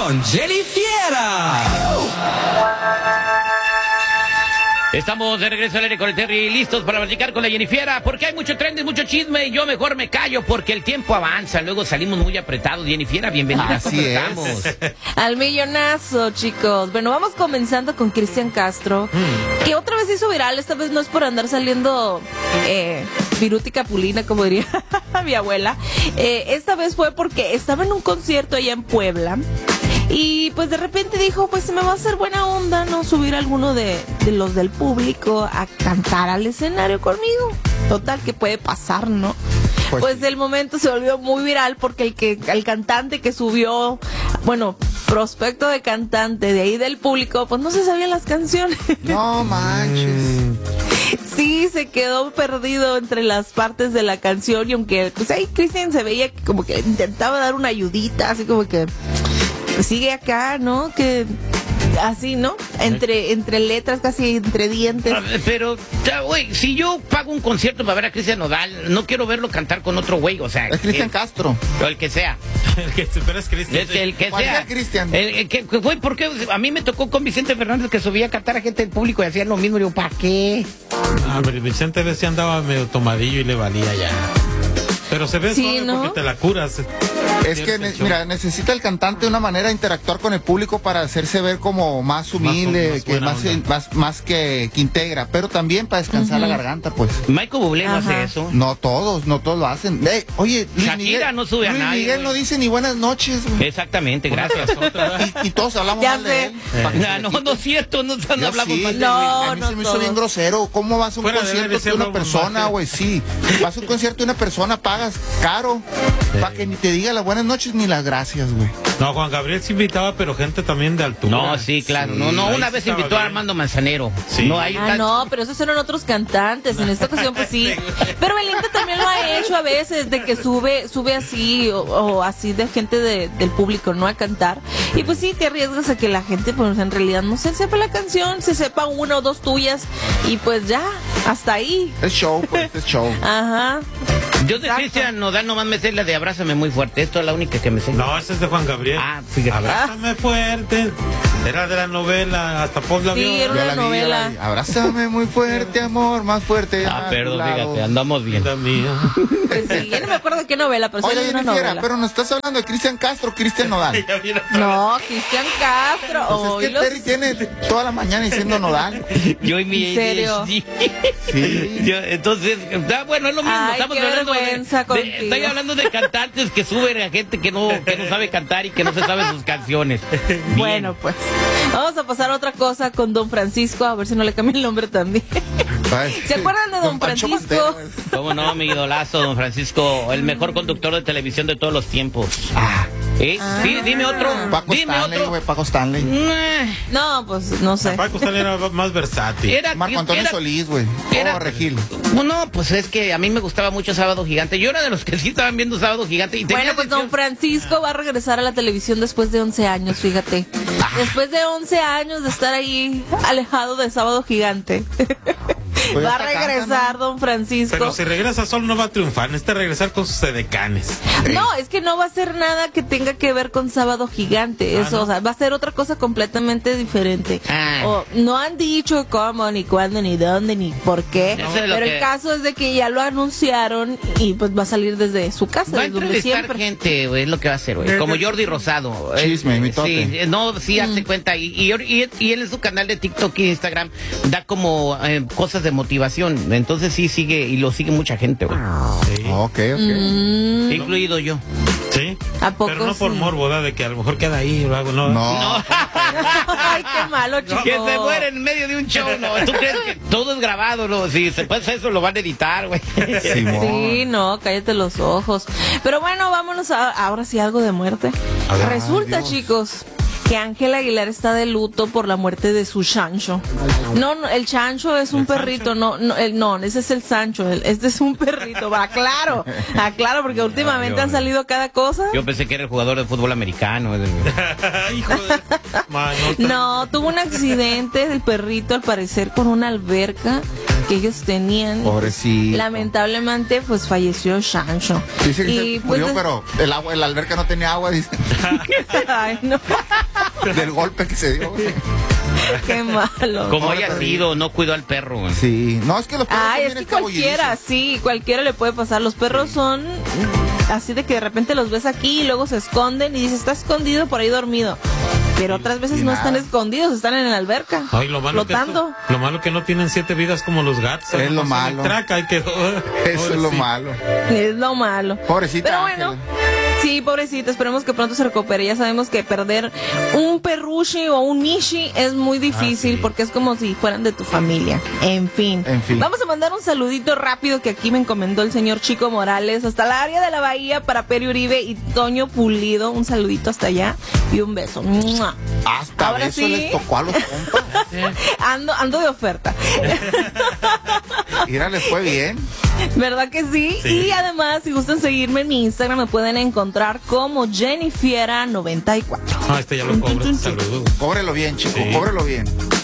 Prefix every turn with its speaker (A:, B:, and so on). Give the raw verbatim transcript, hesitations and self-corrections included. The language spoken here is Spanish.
A: con Jenny Fiera.
B: Estamos de regreso al aire con el Terry, listos para platicar con la Jenny Fiera, porque hay mucho trend, mucho chisme y yo mejor me callo porque el tiempo avanza, luego salimos muy apretados. Jenny Fiera, bienvenida.
C: Así
B: ¿Cómo
C: es.
B: estamos?
D: Al millonazo, chicos. Bueno, vamos comenzando con Cristian Castro, mm. que otra vez hizo viral. Esta vez no es por andar saliendo eh, viruta y capulina, como diría mi abuela. Eh, esta vez fue porque estaba en un concierto allá en Puebla. Y pues de repente dijo, pues se me va a hacer buena onda, ¿no? Subir a alguno de, de los del público a cantar al escenario conmigo. Total, que puede pasar, ¿no? Pues, pues el momento se volvió muy viral porque el que el cantante que subió, bueno, prospecto de cantante de ahí del público, pues no se sabían las canciones.
C: No manches.
D: Sí, se quedó perdido entre las partes de la canción y aunque pues ahí Cristian se veía como que intentaba dar una ayudita, así como que sigue acá, ¿no? Que así, ¿no? Entre entre letras, casi entre dientes.
B: Pero, güey, si yo pago un concierto para ver a Cristian Nodal, no quiero verlo cantar con otro güey, o sea...
C: Es Cristian Castro.
B: O el que sea.
E: El que pero es Cristian.
B: El, el que
C: ¿Cuál
B: sea.
C: es Cristian?
B: El, el que, güey, ¿por qué? A mí me tocó con Vicente Fernández que subía a cantar a gente del público y hacían lo mismo. Y yo, ¿para qué?
E: Ah, pero Vicente decía andaba medio tomadillo y le valía ya. Pero se ve
D: sí,
E: suave, ¿no? Porque te la curas.
C: Es que, ne- mira, necesita el cantante una manera de interactuar con el público para hacerse ver como más humilde,
E: más,
C: que
E: más,
C: más, más, más que, que integra, pero también para descansar uh-huh. la garganta, pues.
B: Michael Bublé no
D: Ajá.
B: hace eso.
C: No todos, no todos lo hacen. Hey, oye, Luis
B: Shakira
C: Miguel,
B: no sube a
C: Luis
B: nadie,
C: Miguel
B: güey.
C: no dice ni buenas noches, güey.
B: Exactamente, gracias.
C: y, y todos hablamos
D: Ya
C: mal de
D: sé.
C: él. para que se
B: Ah,
C: le
B: no,
C: quite.
B: no es cierto, no, no
C: Yo
B: hablamos
C: sí,
B: mal de
D: No,
C: a mí
D: no
C: se me hizo
D: todos.
C: bien grosero. ¿Cómo vas a un
E: Fuera de
C: concierto
E: aire, sí
C: de una
E: hablamos
C: persona,
E: mal.
C: güey? Sí. Vas a un concierto de una persona, pagas caro
E: Sí.
C: para que ni te diga las buenas noches ni las gracias, güey.
E: No, Juan Gabriel sí invitaba, pero gente también de altura.
B: No, sí, claro.
C: Sí,
B: no, no,
E: ahí
B: una
E: sí
B: vez
E: estaba
B: invitó a
E: bien.
B: Armando Manzanero.
E: Sí.
B: No, hay
D: Ah,
B: tal-
D: no, pero esos eran otros cantantes. En esta ocasión, pues sí. Pero Belinda también lo ha hecho a veces, de que sube sube así, o, o así de gente de, del público, ¿no? A cantar. Y pues sí, te arriesgas a que la gente, pues en realidad no se sepa la canción, se sepa una o dos tuyas, y pues ya, hasta ahí.
C: Es show, pues, es show.
D: Ajá.
B: Yo de
D: Exacto.
B: Cristian Nodal nomás me sé la de Abrázame muy fuerte. Esto es la única que me sé.
E: No, ese es de Juan Gabriel.
B: Ah, fíjate.
E: Abrázame fuerte. Era de la novela, hasta Pop la
D: Sí,
E: vio.
D: era
C: Yo
D: una
C: la vi, yo
D: novela.
C: la vi. Abrázame muy fuerte, amor, más fuerte.
B: Ah,
C: a
B: perdón,
C: tu lado.
B: fíjate, andamos bien.
E: Vida mía.
D: Pues sí, ya no me acuerdo de qué novela, pero sí
C: Oye,
D: era de una
C: Jenny Fiera,
D: novela.
C: pero nos estás hablando de Cristian Castro, Cristian Nodal.
E: Ya viene otra
D: No, Cristian Castro.
C: Pues es que
D: oílos.
C: Terry tiene toda la mañana diciendo Nodal.
B: Yo y mi
D: ¿En serio?
B: A D H D.
C: Sí.
B: Yo, entonces, ah, bueno, es lo mismo.
D: Ay,
B: Estamos
D: qué
B: hablando de,
D: vergüenza
B: de-
D: contigo.
B: Estoy hablando de cantantes que suben a gente que no, que no sabe cantar y que no se sabe sus canciones. Bien.
D: Bueno, pues vamos a pasar a otra cosa con Don Francisco, a ver si no le cambia el nombre también.
C: Ay,
D: ¿Se acuerdan de Don
C: Pancho
D: Francisco?
C: Manteros.
B: ¿Cómo no, mi idolazo, don Francisco? El mejor conductor de televisión de todos los tiempos.
C: Ah,
B: ¿Eh? Sí, dime otro.
C: Paco
B: Dime
C: Stanley,
B: otro.
C: güey, Paco Stanley.
B: Eh,
D: No, pues no sé.
E: Paco Stanley era más versátil.
B: Era,
C: Marco Antonio
B: era-
C: Solís, güey.
B: era-
C: Oh, Regil.
B: No, pues es que a mí me gustaba mucho Sábado Gigante. Yo era de los que sí estaban viendo Sábado Gigante. Y tenía
D: Bueno, pues Don
B: atención.
D: Francisco va a regresar a la televisión después de once años, fíjate. Después de once años de estar ahí alejado de Sábado Gigante.
C: Pues
D: Va a
C: ya está acá,
D: regresar
C: ¿no?
D: Don Francisco.
E: Pero si regresa solo no va a triunfar, necesita regresar con sus edecanes.
D: No, es que no va a ser nada que tenga que ver con Sábado Gigante.
E: Ah,
D: Eso,
E: ¿no?
D: o sea, va a ser otra cosa completamente diferente.
B: Ah.
D: O, no han dicho cómo, ni cuándo, ni dónde, ni por qué.
B: Eso es lo
D: Pero
B: que-
D: el caso es de que ya lo anunciaron y pues va a a salir desde su casa,
B: Va a
D: desde donde
B: entrevistar
D: siempre.
B: gente, güey, es lo que va a hacer, güey. Como Jordi Rosado.
C: Chisme,
B: Eh,
C: mitote.
B: Sí, eh, no, sí, hazte cuenta. Y, y, y- y él en su canal de TikTok y Instagram da como eh, cosas de motivación. Entonces sí sigue, y lo sigue mucha gente, güey.
E: Sí.
C: Ok, ok.
D: Mm,
B: Incluido yo.
E: Sí.
D: ¿A poco
E: Pero no por
D: sí?
E: morbo, ¿verdad? De que a lo mejor queda ahí o algo, no.
C: No.
D: Ay, qué malo, chico.
B: Que se muere en medio de un show, ¿no? ¿Tú crees que todo es grabado, no? Si se pasa eso, lo van a editar, güey.
C: Simón.
D: Sí, no, cállate los ojos. Pero bueno, vámonos a, ahora sí algo de muerte.
C: A ver,
D: Resulta,
C: Dios.
D: chicos, que Ángela Aguilar está de luto por la muerte de su chancho. No, no, el chancho es un
E: ¿El
D: perrito, no, no, el, no, ese es el Sancho, el- este es un perrito, va, claro, aclaro, porque últimamente han salido cada cosa.
B: Yo pensé que era el jugador de fútbol americano.
E: Hijo de... Manota.
D: No, tuvo un accidente del perrito, al parecer, con una alberca. que ellos tenían.
C: Pobrecito.
D: Lamentablemente, pues falleció Shancho.
C: Dice que
D: y,
C: se
D: pues,
C: murió, pero el agua, la alberca no tenía agua, dice.
D: Ay, no.
C: Del golpe que se dio.
D: Qué malo.
B: Como haya sido, no cuidó al perro. Güey.
C: Sí, no, es que los perros
D: Ay,
C: son
D: es
C: bien
D: que cualquiera, sí, cualquiera le puede pasar. Los perros son así de que de repente los ves aquí y luego se esconden y dices, está escondido por ahí dormido. Pero otras veces
C: y
D: no
C: nada.
D: están escondidos, están en la alberca.
E: Ay, lo malo, que
D: flotando.
E: esto- lo malo que no tienen siete vidas como los gatos.
C: Es lo
E: Nomás
C: malo.
E: se le traca y quedó.
C: Eso es lo
E: Pobrecito.
C: malo.
D: Es lo malo.
C: Pobrecita
D: Pero bueno,
C: Ángela.
D: sí, pobrecita, esperemos que pronto se recupere. Ya sabemos que perder un perrushi o un mishi es muy difícil
E: Ah, sí.
D: porque es como si fueran de tu familia. En fin.
C: En fin.
D: Vamos a mandar un saludito rápido que aquí me encomendó el señor Chico Morales hasta la área de la Bahía para Peri Uribe y Toño Pulido. Un saludito hasta allá y un beso. ¡Mua!
C: Hasta
D: Ahora
C: eso
D: sí.
C: les tocó a los compas.
D: Ando, ando de oferta.
C: Mira, les fue bien.
D: ¿Verdad que sí?
E: Sí.
D: Y además, si gustan seguirme en mi Instagram, me pueden encontrar como Jennifiera noventa y cuatro.
E: Ah, este ya lo cobro. Saludos.
C: Cóbrelo bien, chico,
E: Sí.
C: cóbrelo bien.